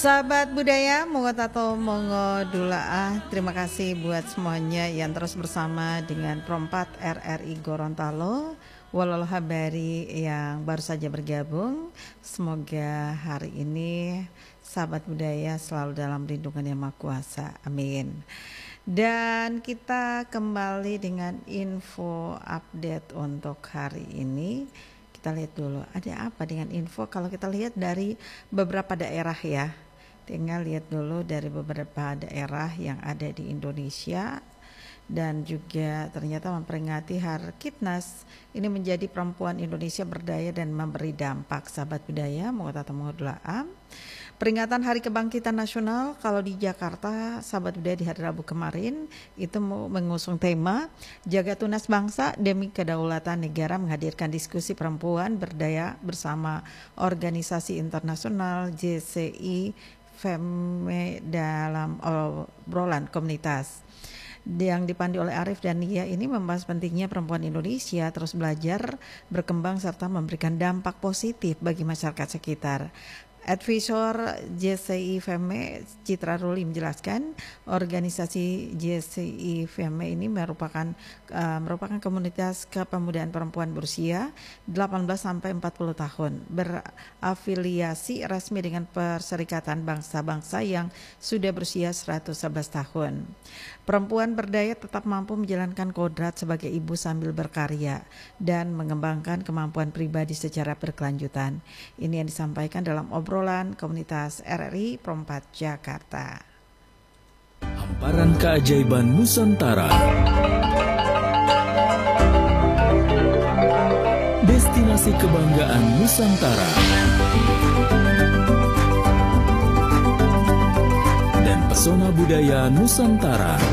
Sahabat budaya, Mongo Tato Mongo Dulaah, terima kasih buat semuanya yang terus bersama dengan Prompat RRI Gorontalo. Walau habari yang baru saja bergabung, semoga hari ini sahabat budaya selalu dalam lindungan Yang Maha Kuasa. Amin. Dan kita kembali dengan info update untuk hari ini. Kita lihat dulu ada apa dengan info. Kalau kita lihat dari beberapa daerah ya, tinggal lihat dulu dari beberapa daerah yang ada di Indonesia. Dan juga ternyata memperingati Hari Kitnas. Ini menjadi perempuan Indonesia berdaya dan memberi dampak. Sahabat budaya, Mongo Tato Mongo Dulaah. Peringatan Hari Kebangkitan Nasional kalau di Jakarta, sahabat budaya, di hari Rabu kemarin itu mengusung tema Jaga Tunas Bangsa Demi Kedaulatan Negara, menghadirkan diskusi perempuan berdaya bersama organisasi internasional JCI FEME dalam obrolan komunitas. Yang dipandu oleh Arif dan Nia ini membahas pentingnya perempuan Indonesia terus belajar, berkembang serta memberikan dampak positif bagi masyarakat sekitar. Advisor JCI FEME Citra Ruli menjelaskan organisasi JCI FEME ini merupakan komunitas kepemudaan perempuan berusia 18 sampai 40 tahun berafiliasi resmi dengan Perserikatan Bangsa-Bangsa yang sudah berusia 111 tahun. Perempuan berdaya tetap mampu menjalankan kodrat sebagai ibu sambil berkarya dan mengembangkan kemampuan pribadi secara berkelanjutan. Ini yang disampaikan dalam obrolan komunitas RRI Prompat Jakarta. Hamparan keajaiban Nusantara. Destinasi kebanggaan Nusantara. Dan pesona budaya Nusantara.